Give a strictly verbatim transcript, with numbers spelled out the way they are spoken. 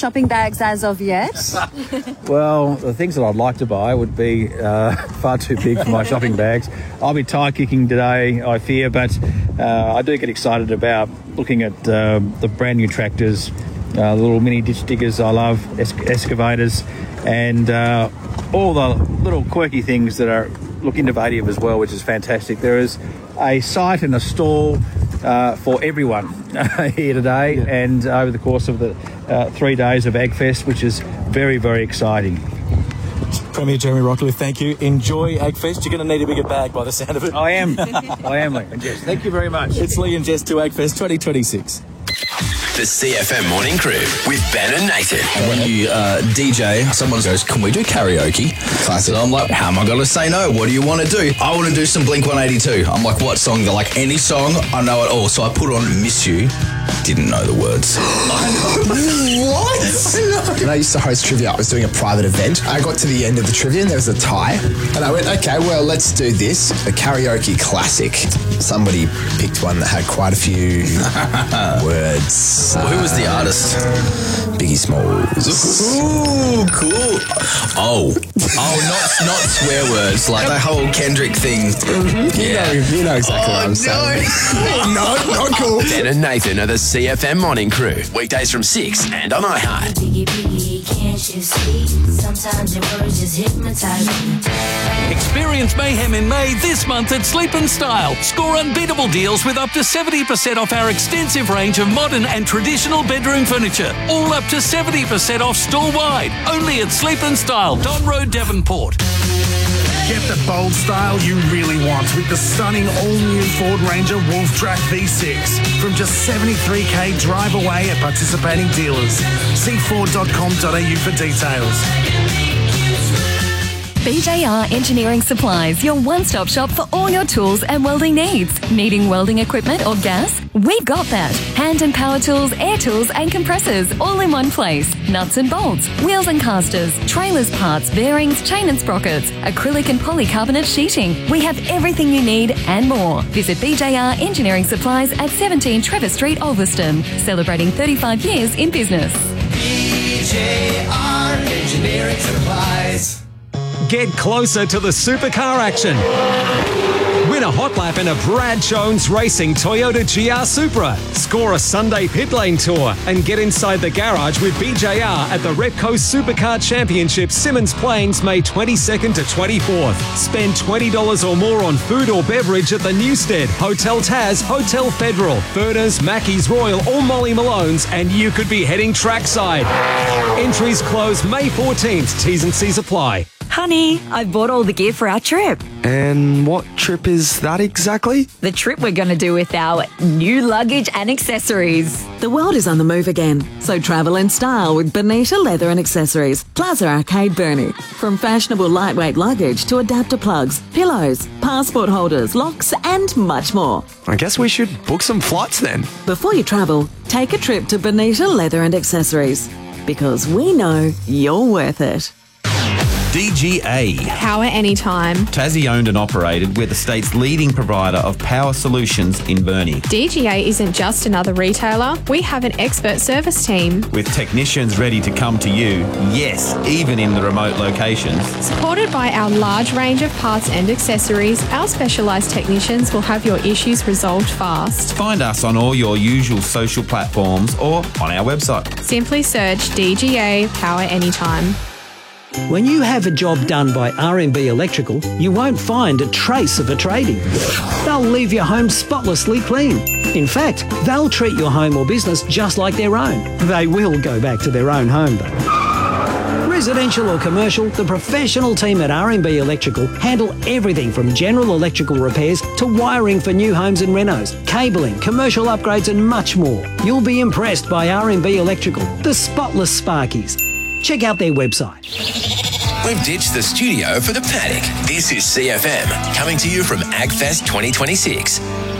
shopping bags as of yet? Well, the things that I'd like to buy would be uh, far too big for my shopping bags. I'll be tyre kicking today, I fear, but uh, I do get excited about looking at uh, the brand new tractors, uh, the little mini ditch diggers I love, es- excavators, and uh, all the little quirky things that are look innovative as well, which is fantastic. There is a site and a stall uh, for everyone here today, yeah. and over the course of the uh, three days of AgFest, which is very, very exciting. Premier Jeremy Rockcliffe, thank you. Enjoy AgFest. You're going to need a bigger bag by the sound of it. I am. I am, Lee and Jess. Thank you very much. It's Lee and Jess to AgFest twenty twenty-six. The C F M Morning Crew with Ben and Nathan. When you uh, D J, someone goes, can we do karaoke? Classic. So I'm like, how am I going to say no? What do you want to do? I want to do some Blink one eighty-two. I'm like, what song? They're like, any song, I know it all. So I put on Miss You. Didn't know the words. What? When I used to host trivia, I was doing a private event. I got to the end of the trivia and there was a tie. And I went, okay, well, let's do this. A karaoke classic. Somebody picked one that had quite a few words. Well, who was the artist? Biggie Smalls. Ooh, cool. Oh. Oh, not not swear words, like the whole Kendrick thing. Mm-hmm. Yeah. You know, you know exactly oh, what I'm no. saying. No, not cool. Ben and Nathan are the C F M Morning Crew. Weekdays from six and on iHeart. Biggie, biggie, can't you see? Sometimes your words just hypnotize me. Experience mayhem in May this month at Sleep and Style. Score unbeatable deals with up to seventy percent off our extensive range of modern and traditional bedroom furniture. All up to seventy percent off store-wide. Only at Sleep and Style, Don Road, Devonport. Get the bold style you really want with the stunning all-new Ford Ranger Wolf Track V six from just seventy-three k drive away at participating dealers. See ford dot com dot a u for details. B J R Engineering Supplies, your one-stop shop for all your tools and welding needs. Needing welding equipment or gas? We've got that. Hand and power tools, air tools and compressors all in one place. Nuts and bolts, wheels and casters, trailers parts, bearings, chain and sprockets, acrylic and polycarbonate sheeting. We have everything you need and more. Visit B J R Engineering Supplies at seventeen Trevor Street, Ulverston. Celebrating thirty-five years in business. B J R Engineering Supplies. Get closer to the supercar action. Win a hot lap in a Brad Jones Racing Toyota G R Supra. Score a Sunday pit lane tour and get inside the garage with B J R at the Repco Supercar Championship, Simmons Plains, May twenty-second to twenty-fourth. Spend twenty dollars or more on food or beverage at the Newstead, Hotel Taz, Hotel Federal, Berners, Mackey's Royal or Molly Malone's, and you could be heading trackside. Entries close May fourteenth. T's and C's apply. Honey, I bought all the gear for our trip. And what trip is that exactly? The trip we're going to do with our new luggage and accessories. The world is on the move again, so travel in style with Bonita Leather and Accessories, Plaza Arcade, Burnie. From fashionable lightweight luggage to adapter plugs, pillows, passport holders, locks and much more. I guess we should book some flights then. Before you travel, take a trip to Bonita Leather and Accessories, because we know you're worth it. D G A. Power anytime. Tassie owned and operated. We're the state's leading provider of power solutions in Burnie. D G A isn't just another retailer. We have an expert service team. With technicians ready to come to you, yes, even in the remote locations. Supported by our large range of parts and accessories, our specialised technicians will have your issues resolved fast. Find us on all your usual social platforms or on our website. Simply search D G A Power Anytime. When you have a job done by R M B Electrical, you won't find a trace of a tradie. They'll leave your home spotlessly clean. In fact, they'll treat your home or business just like their own. They will go back to their own home though. Residential or commercial, the professional team at R M B Electrical handle everything from general electrical repairs to wiring for new homes and renos, cabling, commercial upgrades and much more. You'll be impressed by R M B Electrical, the spotless Sparkies. Check out their website. We've ditched the studio for the paddock. This is C F M, coming to you from AgFest twenty twenty-six.